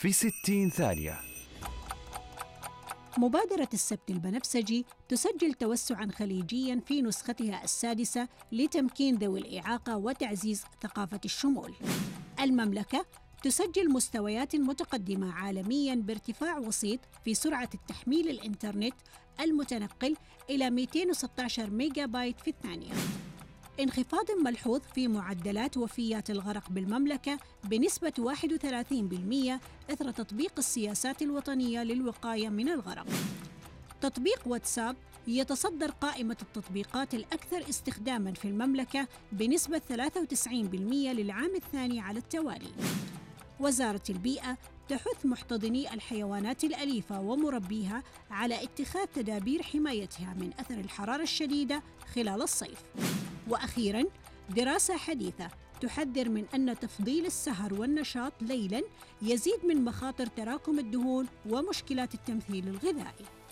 في 60 ثانية. مبادرة السبت البنفسجي تسجل توسعاً خليجياً في نسختها السادسة لتمكين ذوي الإعاقة وتعزيز ثقافة الشمول. المملكة تسجل مستويات متقدمة عالمياً بارتفاع وسيط في سرعة التحميل الإنترنت المتنقل إلى 216 ميجا بايت في الثانية. انخفاض ملحوظ في معدلات وفيات الغرق بالمملكة بنسبة 31% إثر تطبيق السياسات الوطنية للوقاية من الغرق. تطبيق واتساب يتصدر قائمة التطبيقات الأكثر استخداماً في المملكة بنسبة 93% للعام الثاني على التوالي. وزارة البيئة تحث محتضني الحيوانات الأليفة ومربيها على اتخاذ تدابير حمايتها من أثر الحرارة الشديدة خلال الصيف. وأخيراً، دراسة حديثة تحذر من أن تفضيل السهر والنشاط ليلاً يزيد من مخاطر تراكم الدهون ومشكلات التمثيل الغذائي.